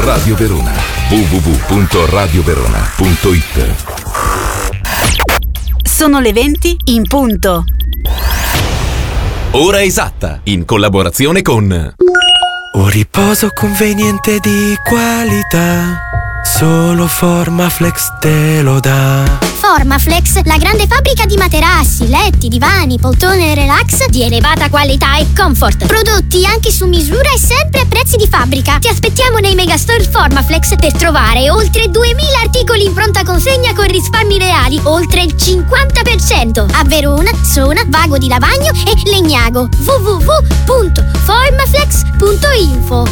Radio Verona. www.radioverona.it. Sono le 20 in punto. Ora esatta, in collaborazione con un riposo conveniente di qualità, solo Formaflex te lo dà. Formaflex, la grande fabbrica di materassi, letti, divani, poltrone relax di elevata qualità e comfort. Prodotti anche su misura e sempre a prezzi di fabbrica. Ti aspettiamo nei megastore Formaflex per trovare oltre 2000 articoli in pronta consegna con risparmi reali, oltre il 50%. A Verona, Sona, Vago di Lavagno e Legnago. www.formaflex.info.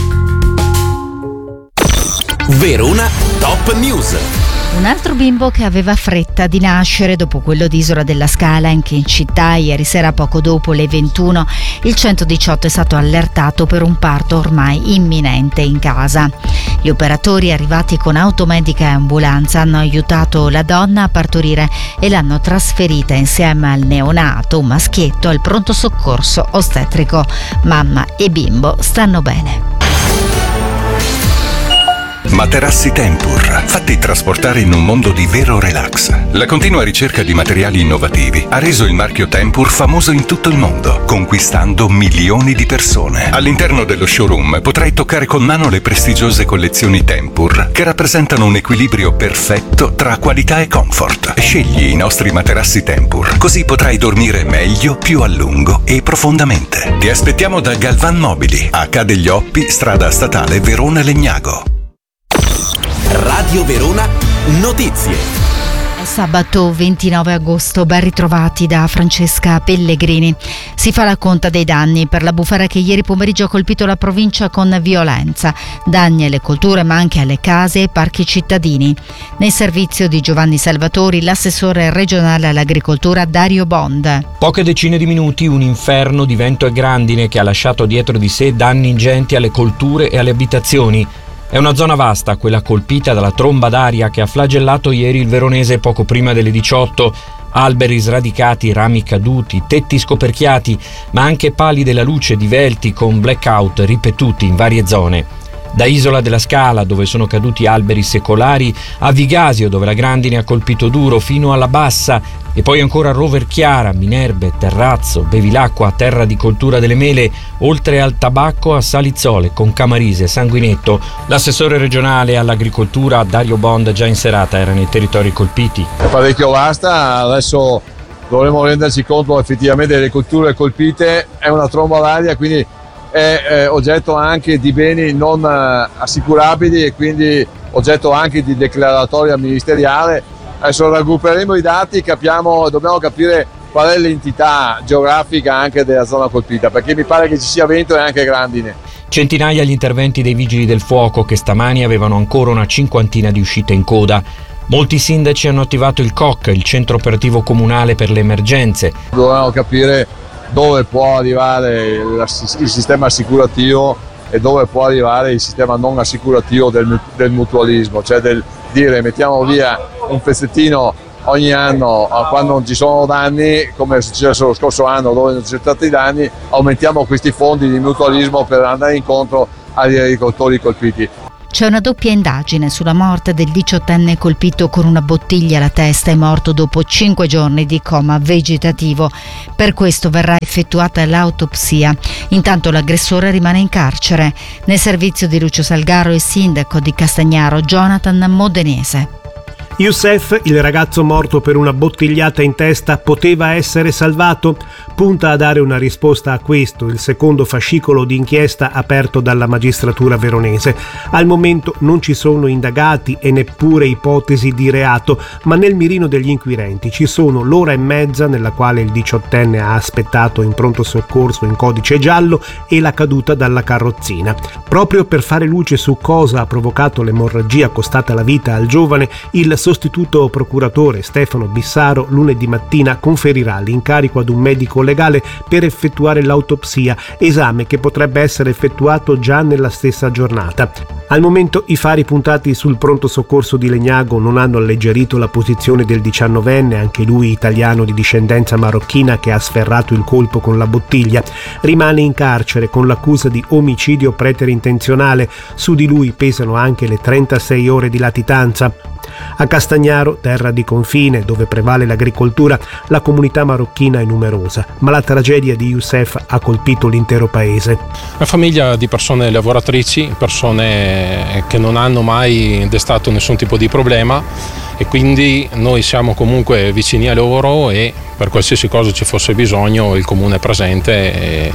Verona Top News. Un altro bimbo che aveva fretta di nascere dopo quello di Isola della Scala, anche in città. Ieri sera, poco dopo le 21, il 118 è stato allertato per un parto ormai imminente in casa. Gli operatori, arrivati con automedica e ambulanza, hanno aiutato la donna a partorire e l'hanno trasferita insieme al neonato, un maschietto, al pronto soccorso ostetrico. Mamma e bimbo stanno bene. Materassi Tempur, fatti trasportare in un mondo di vero relax. La continua ricerca di materiali innovativi ha reso il marchio Tempur famoso in tutto il mondo, conquistando milioni di persone. All'interno dello showroom potrai toccare con mano le prestigiose collezioni Tempur, che rappresentano un equilibrio perfetto tra qualità e comfort. Scegli i nostri materassi Tempur, così potrai dormire meglio, più a lungo e profondamente. Ti aspettiamo da Galvan Mobili, a Ca' degli Oppi, strada statale Verona Legnago. Radio Verona Notizie. È sabato 29 agosto, ben ritrovati da Francesca Pellegrini. Si fa la conta dei danni per la bufera che ieri pomeriggio ha colpito la provincia con violenza. Danni alle colture ma anche alle case e parchi cittadini. Nel servizio di Giovanni Salvatori, l'assessore regionale all'agricoltura Dario Bond. Poche decine di minuti, un inferno di vento e grandine che ha lasciato dietro di sé danni ingenti alle colture e alle abitazioni. È una zona vasta, quella colpita dalla tromba d'aria che ha flagellato ieri il veronese poco prima delle 18. Alberi sradicati, rami caduti, tetti scoperchiati, ma anche pali della luce divelti con blackout ripetuti in varie zone. Da Isola della Scala, dove sono caduti alberi secolari, a Vigasio, dove la grandine ha colpito duro, fino alla Bassa, e poi ancora a Roverchiara, Minerbe, Terrazzo, Bevilacqua, terra di coltura delle mele, oltre al tabacco a Salizzole, con Camarise, Sanguinetto. L'assessore regionale all'agricoltura Dario Bond, già in serata, era nei territori colpiti. È parecchio vasta, adesso dovremo renderci conto effettivamente delle colture colpite. È una tromba d'aria, quindi è oggetto anche di beni non assicurabili e quindi oggetto anche di declaratoria ministeriale. Adesso raggrupperemo i dati, dobbiamo capire qual è l'entità geografica anche della zona colpita, perché mi pare che ci sia vento e anche grandine. Centinaia gli interventi dei vigili del fuoco, che stamani avevano ancora una cinquantina di uscite in coda. Molti sindaci hanno attivato il COC, il centro operativo comunale per le emergenze. Dobbiamo capire dove può arrivare il sistema assicurativo e dove può arrivare il sistema non assicurativo del mutualismo, cioè del dire mettiamo via un pezzettino ogni anno quando non ci sono danni, come è successo lo scorso anno dove non ci sono stati danni, aumentiamo questi fondi di mutualismo per andare incontro agli agricoltori colpiti. C'è una doppia indagine sulla morte del 18enne colpito con una bottiglia alla testa e morto dopo 5 giorni di coma vegetativo. Per questo verrà effettuata l'autopsia. Intanto l'aggressore rimane in carcere. Nel servizio di Lucio Salgaro, il sindaco di Castagnaro, Jonathan Modenese. Youssef, il ragazzo morto per una bottigliata in testa, poteva essere salvato? Punta a dare una risposta a questo il secondo fascicolo di inchiesta aperto dalla magistratura veronese. Al momento non ci sono indagati e neppure ipotesi di reato, ma nel mirino degli inquirenti ci sono l'ora e mezza nella quale il 18enne ha aspettato in pronto soccorso in codice giallo e la caduta dalla carrozzina. Proprio per fare luce su cosa ha provocato l'emorragia costata la vita al giovane, il sostituto procuratore Stefano Bissaro lunedì mattina conferirà l'incarico ad un medico legale per effettuare l'autopsia, esame che potrebbe essere effettuato già nella stessa giornata. Al momento i fari puntati sul pronto soccorso di Legnago non hanno alleggerito la posizione del 19enne, anche lui italiano di discendenza marocchina, che ha sferrato il colpo con la bottiglia. Rimane in carcere con l'accusa di omicidio preterintenzionale. Su di lui pesano anche le 36 ore di latitanza. A Castagnaro, terra di confine dove prevale l'agricoltura, la comunità marocchina è numerosa, ma la tragedia di Youssef ha colpito l'intero paese. Una famiglia di persone lavoratrici, persone che non hanno mai destato nessun tipo di problema, e quindi noi siamo comunque vicini a loro e per qualsiasi cosa ci fosse bisogno il comune è presente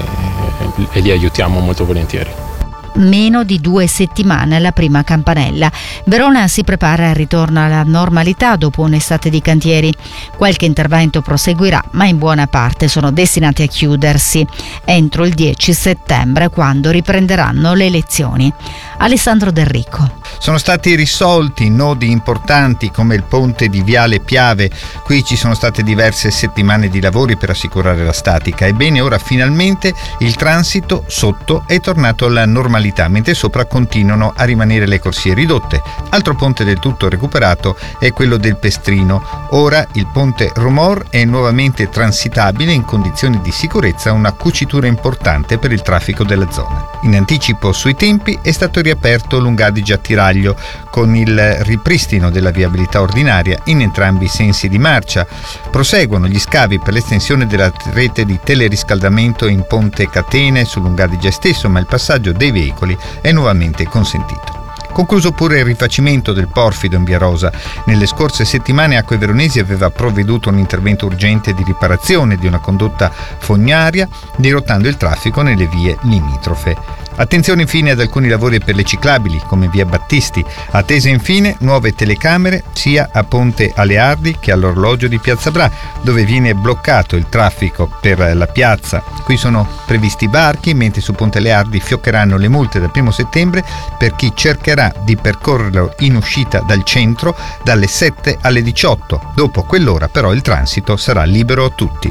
e li aiutiamo molto volentieri. Meno di 2 settimane alla prima campanella. Verona si prepara al ritorno alla normalità dopo un'estate di cantieri. Qualche intervento proseguirà, ma in buona parte sono destinati a chiudersi entro il 10 settembre, quando riprenderanno le lezioni. Alessandro Del Ricco. Sono stati risolti nodi importanti come il ponte di Viale Piave. Qui ci sono state diverse settimane di lavori per assicurare la statica. Ebbene, ora finalmente il transito sotto è tornato alla normalità, mentre sopra continuano a rimanere le corsie ridotte. Altro ponte del tutto recuperato è quello del Pestrino. Ora il ponte Romor è nuovamente transitabile in condizioni di sicurezza, una cucitura importante per il traffico della zona. In anticipo sui tempi è stato riaperto l'Ungadige-Attiraglio con il ripristino della viabilità ordinaria in entrambi i sensi di marcia. Proseguono gli scavi per l'estensione della rete di teleriscaldamento in Ponte Catene sull'Ungadige stesso, ma il passaggio dei veicoli è nuovamente consentito. Concluso pure il rifacimento del porfido in Via Rosa. Nelle scorse settimane Acque Veronesi aveva provveduto a un intervento urgente di riparazione di una condotta fognaria, dirottando il traffico nelle vie limitrofe. Attenzione infine ad alcuni lavori per le ciclabili, come via Battisti. Attese infine nuove telecamere sia a Ponte Aleardi che all'orologio di Piazza Bra, dove viene bloccato il traffico per la piazza. Qui sono previsti varchi, mentre su Ponte Aleardi fioccheranno le multe dal 1 settembre per chi cercherà di percorrerlo in uscita dal centro dalle 7 alle 18. Dopo quell'ora però il transito sarà libero a tutti.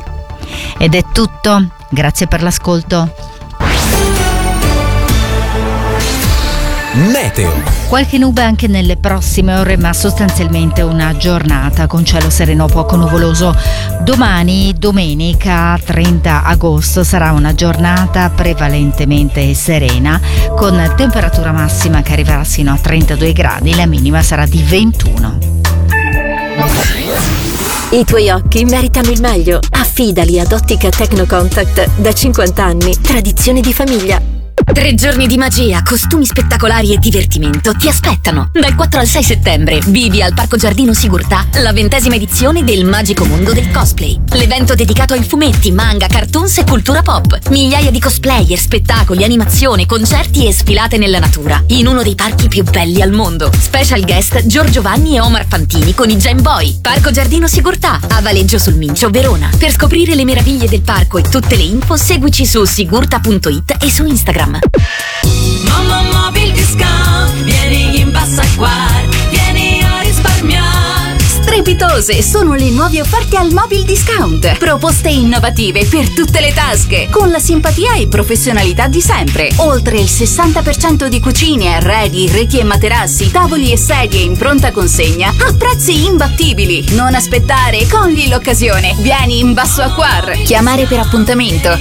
Ed è tutto. Grazie per l'ascolto. Meteo. Qualche nube anche nelle prossime ore, ma sostanzialmente una giornata con cielo sereno poco nuvoloso. Domani, domenica 30 agosto, sarà una giornata prevalentemente serena, con temperatura massima che arriverà sino a 32 gradi, la minima sarà di 21. I tuoi occhi meritano il meglio. Affidali ad Ottica Technocontact, da 50 anni, tradizione di famiglia. 3 giorni di magia, costumi spettacolari e divertimento ti aspettano. Dal 4 al 6 settembre vivi al Parco Giardino Sigurtà la 20ª edizione del Magico Mondo del Cosplay. L'evento dedicato ai fumetti, manga, cartoons e cultura pop. Migliaia di cosplayer, spettacoli, animazione, concerti e sfilate nella natura, in uno dei parchi più belli al mondo. Special guest Giorgio Vanni e Omar Fantini con i Game Boy. Parco Giardino Sigurtà, a Valeggio sul Mincio, Verona. Per scoprire le meraviglie del parco e tutte le info, seguici su sigurta.it e su Instagram. Mamma Mobil Discount, vieni in Bassaquar, vieni a risparmiare. Strepitose sono le nuove offerte al Mobil Discount. Proposte innovative per tutte le tasche, con la simpatia e professionalità di sempre. Oltre il 60% di cucine, arredi, reti e materassi, tavoli e sedie in pronta consegna a prezzi imbattibili. Non aspettare, cogli l'occasione. Vieni in Bassaquar. Chiamare per appuntamento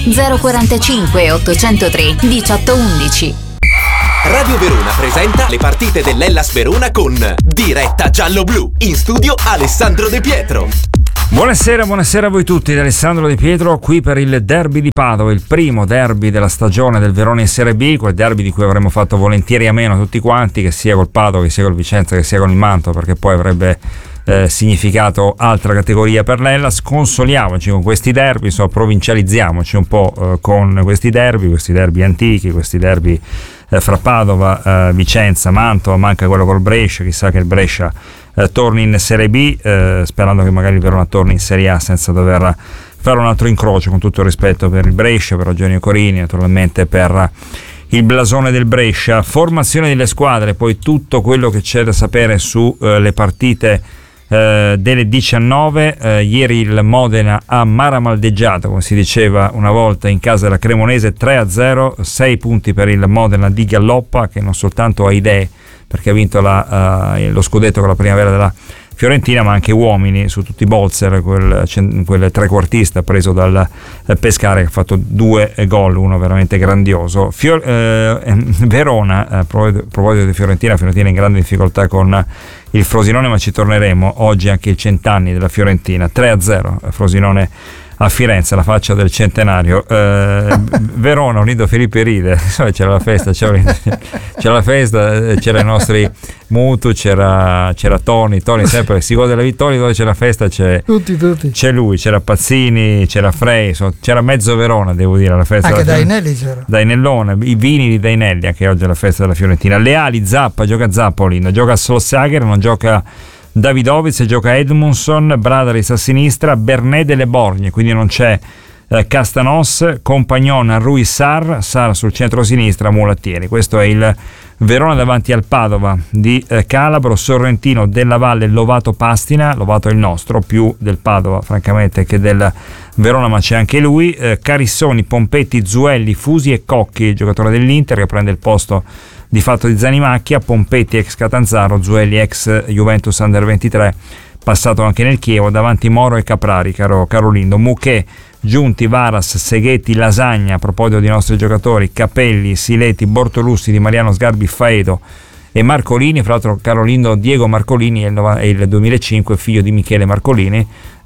045 803 1811. Radio Verona presenta le partite dell'Hellas Verona con Diretta Giallo-Blu. In studio Alessandro De Pietro. Buonasera a voi tutti, da Alessandro De Pietro qui per il derby di Padova, il primo derby della stagione del Verona in Serie B, quel derby di cui avremmo fatto volentieri a meno tutti quanti, che sia col Padova, che sia col Vicenza, che sia con il Mantova, perché poi avrebbe significato altra categoria per l'Hellas. Consoliamoci con questi derby, provincializziamoci un po' con questi derby antichi, questi derby fra Padova, Vicenza, Mantova, manca quello col Brescia, chissà che il Brescia torni in Serie B, sperando che magari il Verona torni in Serie A senza dover fare un altro incrocio, con tutto il rispetto per il Brescia, per Eugenio Corini, naturalmente per il blasone del Brescia. Formazione delle squadre, poi tutto quello che c'è da sapere su le partite delle 19. Ieri il Modena ha maramaldeggiato, come si diceva una volta, in casa della Cremonese 3-0, 6 punti per il Modena di Galloppa, che non soltanto ha idee perché ha vinto lo scudetto con la primavera della Fiorentina, ma anche uomini su tutti i Bolzer, quel trequartista preso dal Pescara che ha fatto 2 gol, uno veramente grandioso. Verona, a proposito di Fiorentina in grande difficoltà con il Frosinone, ma ci torneremo. Oggi anche i 100 anni della Fiorentina, 3-0 Frosinone a Firenze, la faccia del centenario. Verona unito Felipe Ride, c'era la festa, c'era i nostri Mutu, c'era Tony sempre si gode della vittoria, dove c'è la festa tutti. C'è lui, c'era Pazzini, c'era Frey, c'era mezzo Verona, devo dire, alla festa. Anche Dainelli c'era. Dainellone, i vini di Dainelli, anche oggi è la festa della Fiorentina. Leali, Zappa, gioca Zappa, Olindo, gioca Solskjaer, non gioca Davidovic, gioca Edmundson, Bradaris a sinistra, Bernet delle Borgne, quindi non c'è Castanos, Compagnon, Rui Sar sul centro-sinistra, Mulattieri. Questo è il Verona davanti al Padova di Calabro, Sorrentino, Della Valle, Lovato, Pastina. Lovato è il nostro, più del Padova francamente che del Verona, ma c'è anche lui. Carissoni, Pompetti, Zuelli, Fusi e Cocchi, giocatore dell'Inter che prende il posto di fatto di Zanimacchia. Pompetti ex Catanzaro, Zuelli ex Juventus Under 23, passato anche nel Chievo. Davanti Moro e Caprari, caro Lindo. Mucche, Giunti, Varas, Seghetti, Lasagna, a proposito di nostri giocatori, Capelli, Siletti, Bortolussi, Di Mariano, Sgarbi, Faedo e Marcolini. Fra l'altro, caro Lindo, Diego Marcolini è il 2005 figlio di Michele Marcolini,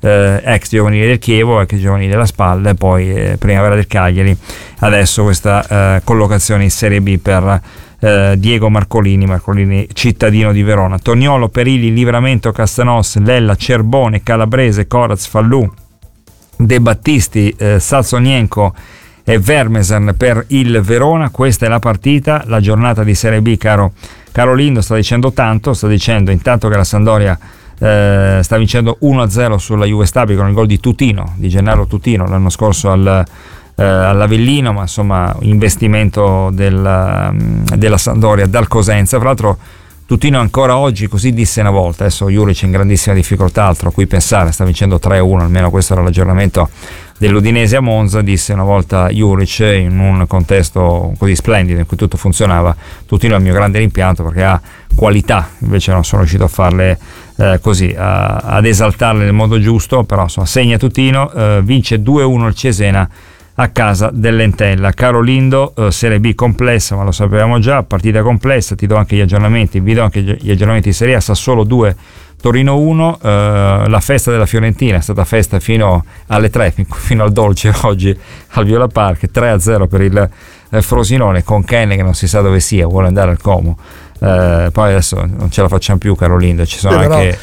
ex giovanile del Chievo, ex giovanile della Spalla, e poi primavera del Cagliari. Adesso questa collocazione in Serie B per Diego Marcolini, cittadino di Verona. Toniolo, Perilli, Livramento, Castanos, Lella, Cerbone, Calabrese, Coraz, Fallù, De Battisti, Salsonienko e Vermesen per il Verona. Questa è la partita, la giornata di Serie B, caro Lindo. Sta dicendo intanto che la Sampdoria sta vincendo 1-0 sulla Juve Stabia con il gol di Gennaro Tutino l'anno scorso all'Avellino, ma insomma investimento della Sampdoria dal Cosenza. Fra l'altro Tutino ancora oggi, così disse una volta, adesso Juric in grandissima difficoltà, altro a cui pensare, sta vincendo 3-1, almeno questo era l'aggiornamento dell'Udinese a Monza. Disse una volta Juric, in un contesto così splendido in cui tutto funzionava: Tutino è il mio grande rimpianto perché ha qualità, invece non sono riuscito a farle così, ad esaltarle nel modo giusto. Però insomma segna Tutino, vince 2-1 il Cesena a casa dell'Entella. Caro Lindo, Serie B complessa, ma lo sapevamo già, partita complessa. Ti do anche gli aggiornamenti, vi do anche gli aggiornamenti di Serie A: Sassuolo 2, Torino 1. La festa della Fiorentina è stata festa fino alle 3, fino al dolce oggi al Viola Park. 3-0 per il Frosinone, con Kenne che non si sa dove sia, vuole andare al Como. Poi adesso non ce la facciamo più, caro Lindo, ci sono anche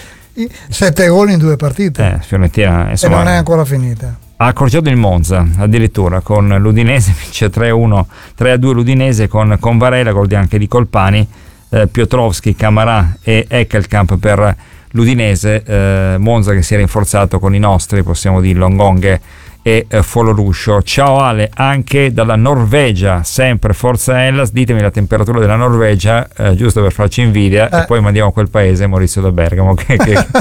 7 gol in 2 partite, Fiorentina, insomma, e non è ancora finita. Ha accorciato il Monza addirittura con l'Udinese, vince 3-2 l'Udinese con Varela, gol anche di Colpani, Piotrowski, Camarà e Eckelkamp per l'Udinese. Monza che si è rinforzato con i nostri, possiamo dirlo, Ngonghe e Foloruscio. Ciao Ale, anche dalla Norvegia, sempre forza Hellas. Ditemi la temperatura della Norvegia, giusto per farci invidia, e poi mandiamo a quel paese Maurizio da Bergamo che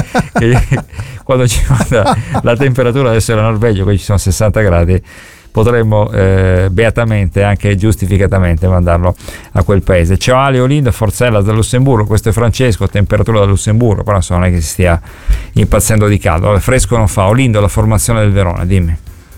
quando ci manda la temperatura adesso della Norvegia, qui ci sono 60 gradi, potremmo beatamente, anche giustificatamente, mandarlo a quel paese. Ciao Ale, Olindo, forza Hellas da Lussemburgo. Questo è Francesco, temperatura da Lussemburgo, però insomma non è che si stia impazzendo di caldo. Vabbè, fresco non fa. Olindo, la formazione del Verona, dimmi.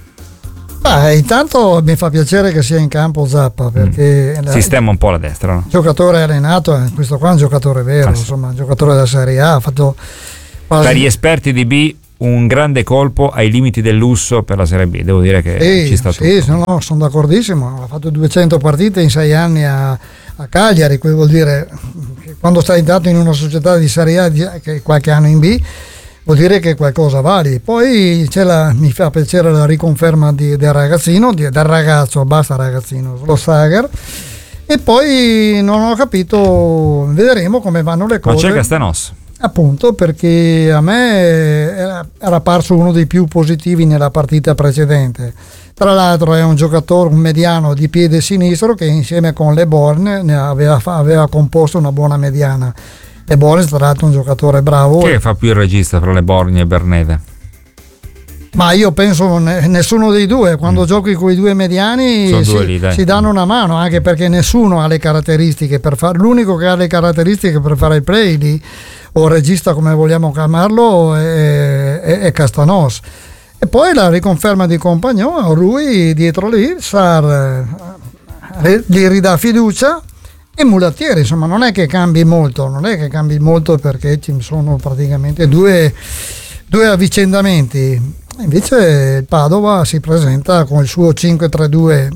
Intanto mi fa piacere che sia in campo Zappa, perché sistema un po' la destra, no? Giocatore allenato, questo qua è un giocatore vero, insomma, un giocatore della Serie A, ha fatto quasi... Per gli esperti di B un grande colpo ai limiti del lusso per la Serie B, devo dire che ci sta tutto. Sì, no, sono d'accordissimo, ha fatto 200 partite in 6 anni a Cagliari, quello vuol dire che quando stai intanto in una società di Serie A che qualche anno in B, vuol dire che qualcosa vale. Poi mi fa piacere la riconferma del ragazzo, basta ragazzino, Solskjaer. E poi non ho capito, vedremo come vanno le cose. Ma c'è Castanos. Appunto, perché a me era parso uno dei più positivi nella partita precedente. Tra l'altro è un giocatore, un mediano di piede sinistro, che insieme con Le Borgne aveva composto una buona mediana. De Bonis tra l'altro un giocatore bravo. Chi fa più il regista fra Le Borgne e Bernede? Ma io penso nessuno dei due, quando giochi con i due mediani si danno una mano, anche perché nessuno ha le caratteristiche per fare, l'unico che ha le caratteristiche per fare il play lì, o regista come vogliamo chiamarlo, è Castanos. E poi la riconferma di Compagnon, Rui dietro lì, Sar gli ridà fiducia, e Mulattieri, insomma non è che cambi molto perché ci sono praticamente due avvicendamenti. Invece il Padova si presenta con il suo 5-3-2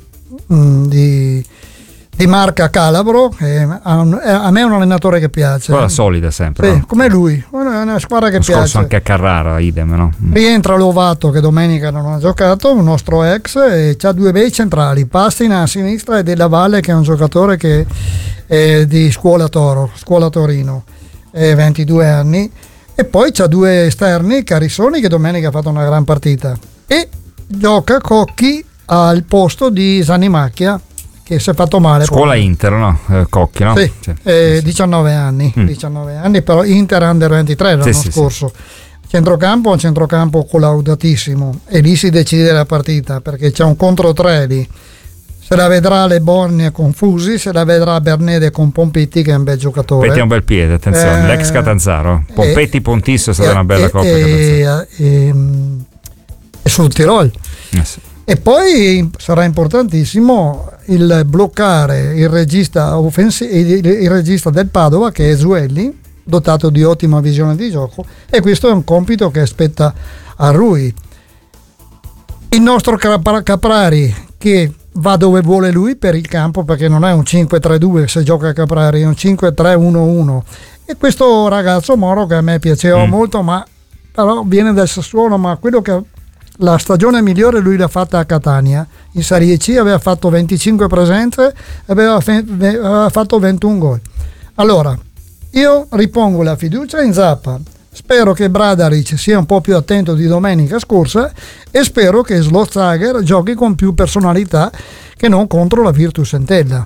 di marca calabro, che a me è un allenatore che piace. Squadra solida sempre. Sì, no? come lui, è una squadra che piace. Scorso anche a Carrara, idem, no? Rientra Lovato che domenica non ha giocato, un nostro ex, e c'ha due bei centrali, Pastina a sinistra e Della Valle che è un giocatore che è di Scuola Torino, 22 anni. E poi c'ha due esterni, Carissoni che domenica ha fatto una gran partita, e gioca Cocchi al posto di Zanni Macchia che si è fatto male. Scuola Inter, no? Cocchi, no? Sì, sì. 19 anni, 19 anni, però Inter Under 23 l'anno scorso. Centrocampo, un centrocampo collaudatissimo, e lì si decide la partita perché c'è un contro 3 lì. Se la vedrà Le Borgne con Fusi, se la vedrà Bernede con Pompetti che è un bel giocatore. Pompetti è un bel piede, attenzione, l'ex Catanzaro. Pompetti Pontisso è stata una bella coppia. E sul Tirol. Sì. E poi sarà importantissimo il bloccare il regista il regista del Padova che è Zuelli, dotato di ottima visione di gioco, e questo è un compito che spetta a Rui. Il nostro Caprari che va dove vuole lui per il campo, perché non è un 5-3-2 se gioca a Caprari, è un 5-3-1-1, e questo ragazzo Moro che a me piaceva molto, ma però viene dal Sassuolo, ma quello che la stagione migliore lui l'ha fatta a Catania in Serie C, aveva fatto 25 presenze, aveva fatto 21 gol. Allora io ripongo la fiducia in Zappa, spero che Bradaric sia un po' più attento di domenica scorsa, e spero che Slotzager giochi con più personalità che non contro la Virtus Entella.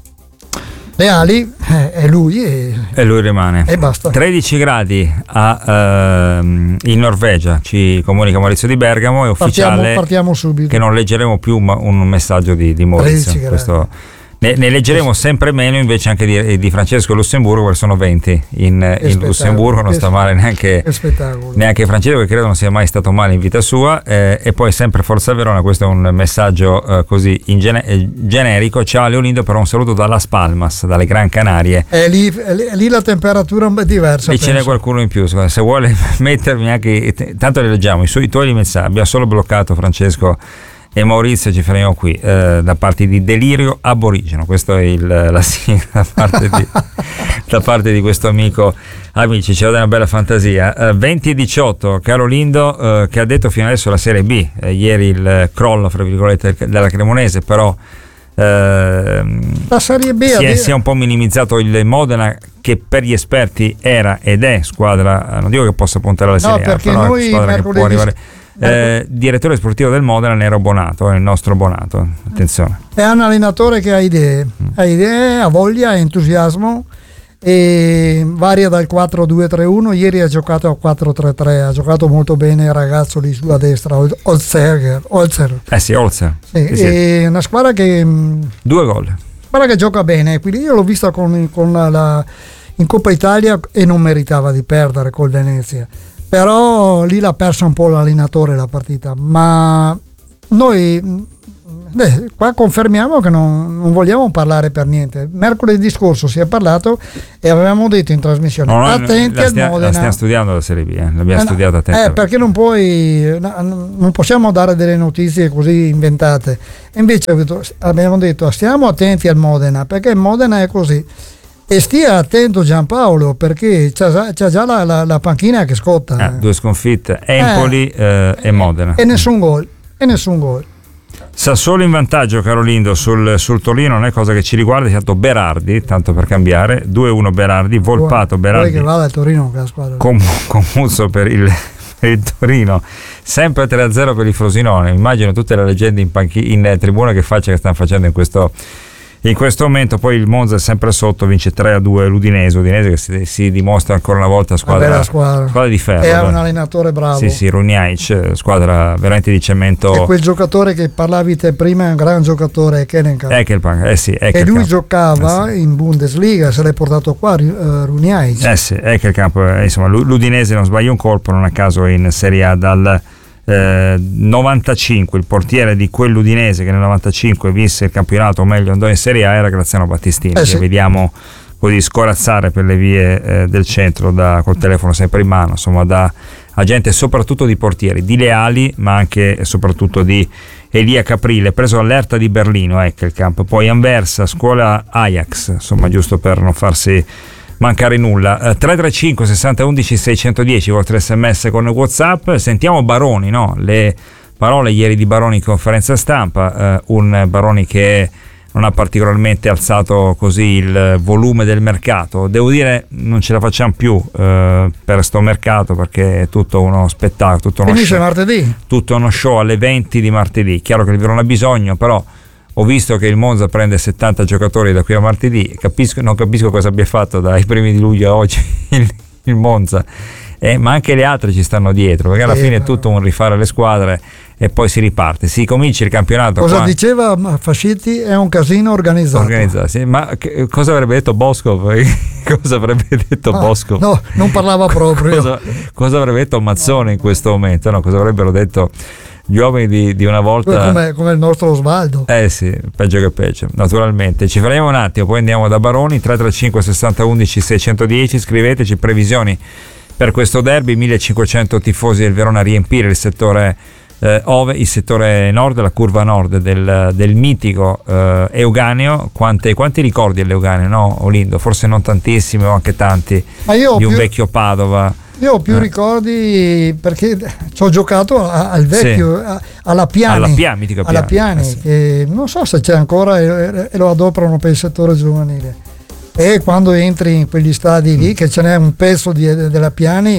Le ali è lui e lui rimane. E basta. 13 gradi in Norvegia, ci comunica Maurizio di Bergamo, è ufficiale. Partiamo subito. Che non leggeremo più un messaggio di Maurizio. Questo ne leggeremo sempre meno invece anche di Francesco Lussemburgo, perché sono 20 in Lussemburgo, non sta male neanche Francesco, che credo non sia mai stato male in vita sua, e poi sempre Forza Verona. Questo è un messaggio così generico. Ciao Leonido, però un saluto da Las Palmas, dalle Gran Canarie. Lì la temperatura è un po' diversa. Lì ce n'è qualcuno in più, se vuole mettermi anche, tanto le leggiamo i tuoi messaggi. Abbiamo solo bloccato Francesco e Maurizio, ci fermiamo qui, da parte di Delirio Aborigeno. Questo è la sigla da parte di questo amico. Amici, ce l'ho una bella fantasia. 20-18, caro Lindo, che ha detto fino adesso la Serie B, ieri il crollo fra virgolette della Cremonese, però la Serie B si è un po' minimizzato il Modena, che per gli esperti era ed è squadra, non dico che possa puntare alla Serie A, però è squadra che può arrivare. Direttore sportivo del Modena, Nero Bonato, è il nostro Bonato, attenzione. È un allenatore che ha idee, ha voglia, ha entusiasmo, e varia dal 4-2-3-1. Ieri ha giocato a 4-3-3, ha giocato molto bene il ragazzo lì sulla destra, Holzer. Sì, è una squadra che 2 gol, squadra che gioca bene, quindi io l'ho vista in Coppa Italia e non meritava di perdere col Venezia. Però lì l'ha persa un po' l'allenatore la partita, ma noi qua confermiamo che non vogliamo parlare per niente. Mercoledì scorso si è parlato e avevamo detto in trasmissione attenti al Modena. La stiamo studiando la Serie B, l'abbiamo studiata attentamente. Perché non possiamo dare delle notizie così inventate. E invece abbiamo detto stiamo attenti al Modena, perché il Modena è così. E stia attento Giampaolo, perché c'ha già la panchina che scotta. 2 sconfitte, Empoli e Modena. E nessun gol. Sassuolo in vantaggio, caro Lindo, sul Torino, non è cosa che ci riguarda. È stato Berardi, tanto per cambiare, 2-1 Berardi, Volpato, Berardi. Poi che vada al Torino con la squadra. Con Muzzo per il Torino, sempre 3-0 per il Frosinone. Immagino tutte le leggende in tribuna che stanno facendo in In questo momento poi il Monza è sempre sotto, vince 3-2 l'Udinese che si dimostra ancora una volta squadra di ferro. E ha un allenatore bravo. Sì, Runjaic, squadra veramente di cemento. E quel giocatore che parlavi te prima è un gran giocatore, Eckelkamp. E lui giocava in Bundesliga, se l'hai portato qua Runjaic. Eckelkamp, insomma l'Udinese non sbaglia un colpo, non a caso in Serie A dal 95. Il portiere di quell'Udinese che nel 95 vinse il campionato, o meglio andò in Serie A, era Graziano Battistini, che vediamo così scorazzare per le vie del centro col telefono sempre in mano, insomma da agente soprattutto di portieri, di Leali ma anche e soprattutto di Elia Caprile, preso all'Hertha di Berlino, Eckelkamp, poi Anversa, scuola Ajax, insomma giusto per non farsi mancare nulla. 335 60 11 610 vostre sms con WhatsApp. Sentiamo Baroni, no? Le parole ieri di Baroni in conferenza stampa, un Baroni che non ha particolarmente alzato così il volume del mercato. Devo dire non ce la facciamo più per sto mercato, perché è tutto uno spettacolo, finisce martedì, tutto uno show alle 20 di martedì. Chiaro che il Verona ha bisogno, però ho visto che il Monza prende 70 giocatori da qui a martedì, non capisco cosa abbia fatto dai primi di luglio a oggi il Monza, ma anche le altre ci stanno dietro, perché alla fine è tutto un rifare le squadre e poi si riparte, si comincia il campionato. Cosa diceva Fascitti? È un casino organizzato. Sì. Ma cosa avrebbe detto Boscov? Cosa avrebbe detto Boscov? No, non parlava proprio. Cosa avrebbe detto Mazzone in questo momento? No, cosa avrebbero detto gli uomini di una volta, come il nostro Osvaldo? Sì, peggio che peggio, naturalmente. Ci fermiamo un attimo, poi andiamo da Baroni. 335 60 11 610, scriveteci previsioni per questo derby. 1500 tifosi del Verona a riempire il settore il settore nord, la curva nord del mitico Euganeo. Quanti ricordi all'Euganeo, no Olindo? Forse non tantissimi, o anche tanti, di un vecchio Padova. Io ho più ricordi perché ci ho giocato al vecchio, alla Piani, mitica alla Piani, che non so se c'è ancora e lo adoperano per il settore giovanile. E quando entri in quegli stadi lì, che ce n'è un pezzo della Piani,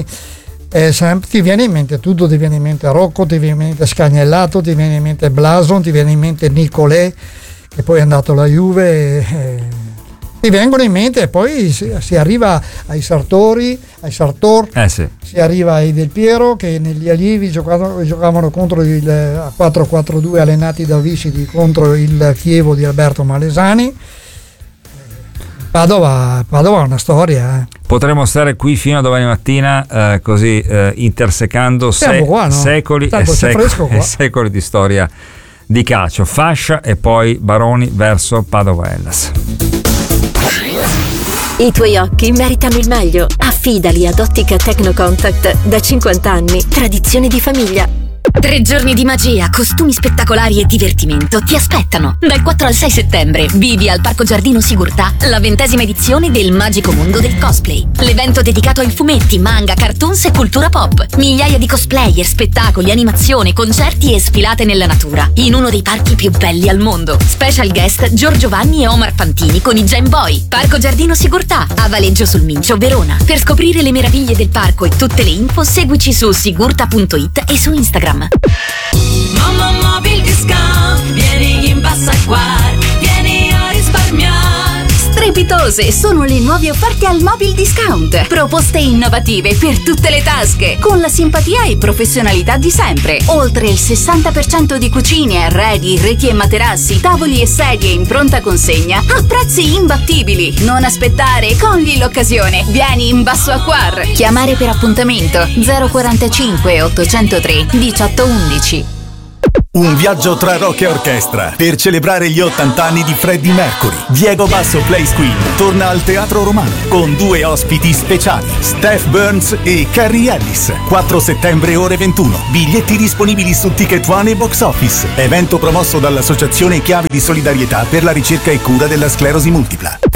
ti viene in mente tutto, ti viene in mente Rocco, ti viene in mente Scagnellato, ti viene in mente Blason, ti viene in mente Nicolè, che poi è andato alla Juve. Ti vengono in mente, e poi si arriva ai Sartor, si arriva ai Del Piero, che negli allievi giocavano contro il 4-4-2 allenati da Viscidi contro il Chievo di Alberto Malesani. Padova è una storia. Potremmo stare qui fino a domani mattina, così intersecando secoli e secoli di storia di calcio. Fascia e poi Baroni verso Padova Hellas. I tuoi occhi meritano il meglio. Affidali ad Ottica Technocontact, da 50 anni, tradizione di famiglia. 3 giorni di magia, costumi spettacolari e divertimento ti aspettano. Dal 4 al 6 settembre vivi al Parco Giardino Sigurtà la 20ª edizione del Magico Mondo del Cosplay. L'evento dedicato ai fumetti, manga, cartoons e cultura pop. Migliaia di cosplayer, spettacoli, animazione, concerti e sfilate nella natura, in uno dei parchi più belli al mondo. Special guest Giorgio Vanni e Omar Fantini con i Game Boy. Parco Giardino Sigurtà, a Valeggio sul Mincio, Verona. Per scoprire le meraviglie del parco e tutte le info, seguici su sigurta.it e su Instagram. Mamma Mobil Discount, vieni in Bassaguar, vieni a risparmiare. Strepitose sono le nuove offerte al Mobil Discount. Proposte innovative per tutte le tasche, con la simpatia e professionalità di sempre. Oltre il 60% di cucine, arredi, reti e materassi, tavoli e sedie in pronta consegna a prezzi imbattibili. Non aspettare, cogli l'occasione. Vieni in Bassaguar. Chiamare per appuntamento 045 803 1811. Un viaggio tra rock e orchestra per celebrare gli 80 anni di Freddie Mercury. Diego Basso Plays Queen torna al Teatro Romano con 2 ospiti speciali, Steph Burns e Carrie Ellis. 4 settembre ore 21. Biglietti disponibili su Ticket One e Box Office. Evento promosso dall'Associazione Chiavi di Solidarietà per la ricerca e cura della sclerosi multipla.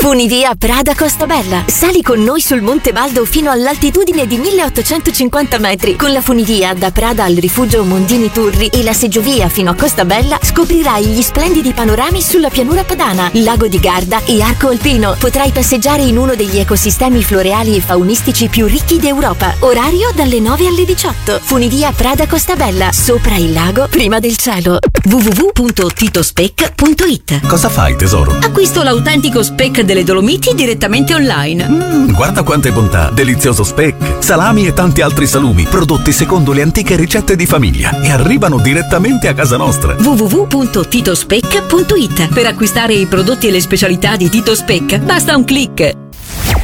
Funivia Prada Costa Bella. Sali con noi sul Monte Baldo fino all'altitudine di 1850 metri. Con la funivia da Prada al rifugio Mondini Turri e la seggiovia fino a Costa Bella scoprirai gli splendidi panorami sulla pianura padana, lago di Garda e arco alpino. Potrai passeggiare in uno degli ecosistemi floreali e faunistici più ricchi d'Europa. Orario dalle 9 alle 18. Funivia Prada Costa Bella, sopra il lago, prima del cielo. www.titospec.it. Cosa fai, tesoro? Acquisto l'autentico speck delle Dolomiti direttamente online. Guarda quante bontà! Delizioso speck, salami e tanti altri salumi, prodotti secondo le antiche ricette di famiglia e arrivano direttamente a casa nostra. www.titospec.it. Per acquistare i prodotti e le specialità di Tito Speck basta un click.